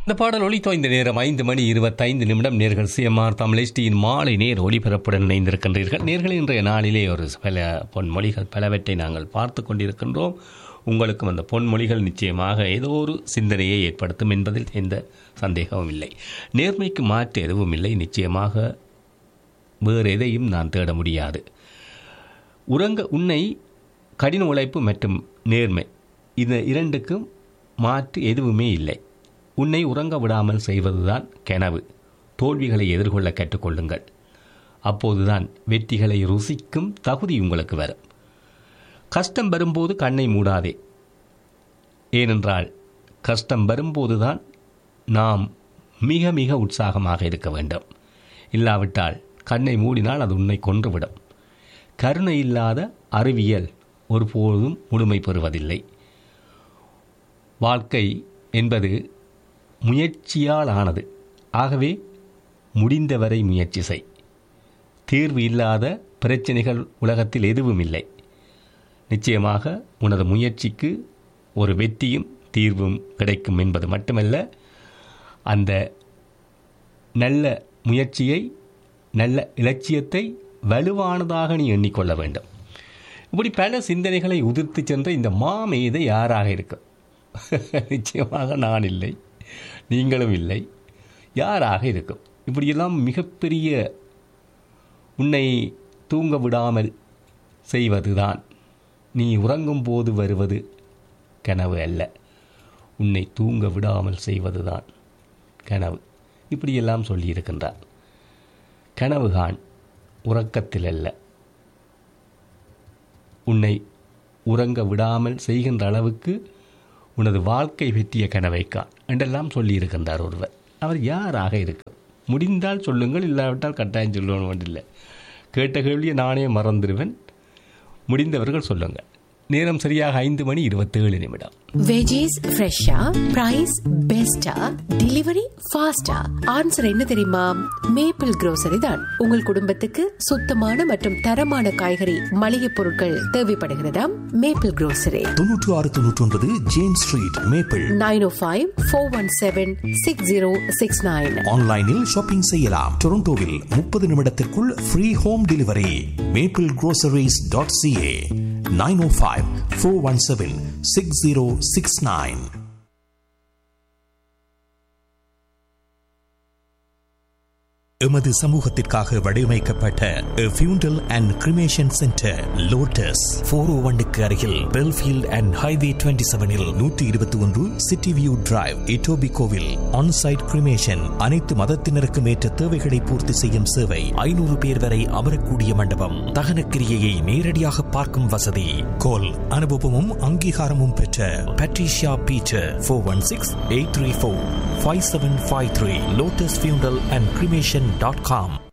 இந்த பாடல் ஒலித்தோய்ந்த நேரம் 5:25 நேர்கள் சிஎம்ஆர் தமிழ் HDயின் மாலை நேர் ஒளிபரப்புடன் இணைந்திருக்கின்றீர்கள். நேர்கள் இன்றைய நாளிலே ஒரு பல பொன்மொழிகள் பலவற்றை நாங்கள் பார்த்து கொண்டிருக்கின்றோம். உங்களுக்கும் அந்த பொன்மொழிகள் நிச்சயமாக ஏதோ ஒரு சிந்தனையை ஏற்படுத்தும் என்பதில் எந்த சந்தேகமும் இல்லை. நேர்மைக்கு மாற்று எதுவும் இல்லை. நிச்சயமாக வேறு எதையும் நான் தேட முடியாது. உன்னை கடின உழைப்பு மற்றும் நேர்மை இந்த இரண்டுக்கும் மாற்று எதுவுமே இல்லை. உன்னை உறங்க விடாமல் செய்வதுதான் கனவு. தோல்விகளை எதிர்கொள்ள கற்றுக்கொள்ளுங்கள். அப்போதுதான் வெற்றிகளை ருசிக்கும் தகுதி உங்களுக்கு வரும். கஷ்டம் வரும்போது கண்ணை மூடாதே. ஏனென்றால் கஷ்டம் வரும்போதுதான் நாம் மிக மிக உற்சாகமாக இருக்க வேண்டும். இல்லாவிட்டால் கண்ணை மூடினால் அது உன்னை கொன்றுவிடும். கருணை இல்லாத அறிவியல் ஒருபோதும் முழுமை பெறுவதில்லை. வாழ்க்கை என்பது முயற்சியால் ஆனது. ஆகவே முடிந்தவரை முயற்சி செய். தீர்வு இல்லாத பிரச்சனைகள் உலகத்தில் எதுவும் இல்லை. நிச்சயமாக உனது முயற்சிக்கு ஒரு வெற்றியும் தீர்வும் கிடைக்கும் என்பது மட்டுமல்ல, அந்த நல்ல முயற்சியை நல்ல இலட்சியத்தை வலுவானதாக நீ எண்ணிக்கொள்ள வேண்டும். இப்படி பல சிந்தனைகளை உதிர்த்து சென்ற இந்த மாமேதை யாராக இருக்கும்? நிச்சயமாக நான் இல்லை, நீங்களும் இல்லை. யாராக இருக்கும்? இப்படியெல்லாம் மிகப்பெரிய உன்னை தூங்க விடாமல் செய்வதுதான். நீ உறங்கும் போது வருவது கனவு அல்ல, உன்னை தூங்க விடாமல் செய்வதுதான் கனவு. இப்படியெல்லாம் சொல்லியிருக்கின்றார். கனவுகான், உறக்கத்தில் அல்ல. உன்னை உறங்க விடாமல் செய்கின்ற அளவுக்கு உனது வாழ்க்கை வெற்றிய கனவைக்கான் என்றெல்லாம் சொல்லியிருக்கின்றார் ஒருவர். அவர் யாராக இருக்கும்? முடிந்தால் சொல்லுங்கள், இல்லாவிட்டால் கட்டாயம் சொல்லணும் இல்லை. கேட்ட கேள்வியை நானே மறந்துடுவேன். முடிந்தவர்கள் சொல்லுங்கள். நேரம் சரியாக 5:27. வெஜிஸ் ஃப்ரெஷ்ஷா, பிரைஸ் பெஸ்டா, டெலிவரி ஃபாஸ்டா? ஆன்சர் என்ன தெரியுமா? மேப்பிள் grocery தான். உங்கள் குடும்பத்துக்கு சுத்தமான மற்றும் தரமான காய்கறி மளிகை பொருட்கள் தேவைப்படுகிறதா? Maple grocery 9699 James street, maple. 905-417-6069. ஆன்லைனில் ஷாப்பிங் செய்யலாம். டொரண்டோவில் 30 நிமிடத்திற்குள் ஃப்ரீ ஹோம் டெலிவரி. maplegroceries.ca 905-417-6069. எமது சமூகத்திற்காக வடிவமைக்கப்பட்ட ஃபியூண்டல் அண்ட் கிரிமேஷன் சென்டர் லோட்டஸ் 401 அருகில் Belfield and highway 27 121 city view drive, இட்டோபிகோவில். Onsite cremation, அனைத்து மதத்தினருக்கும் ஏற்ற தேவைகளை பூர்த்தி செய்யும் சேவை. 500 பேர் வரை அமரக்கூடிய மண்டபம். தகன கிரியையை நேரடியாக பார்க்கும் வசதி. கோல் அனுபவமும் அங்கீகாரமும் பெற்ற Patricia Peter 416-834-5753. lotusfuneral and cremation.com.